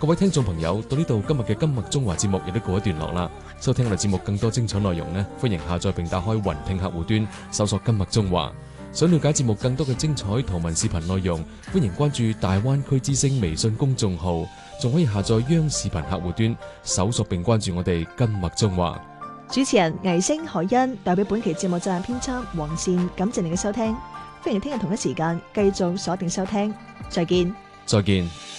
各位聽眾朋友，到呢度今日嘅金麥中華節目亦都告一段落啦。收聽我哋節目更多精彩內容呢，歡迎下載並打開雲聽客戶端，搜索金麥中華。想了解節目更多嘅精彩圖文視頻內容，歡迎關注大灣區之聲微信公眾號，仲可以下載央視頻客戶端，搜索並關注我哋金麥中華。 主持人倪星海欣代表本期節目責任編輯黃善，感謝你嘅收聽，歡迎聽日同一時間繼續鎖定收聽，再見。 再見。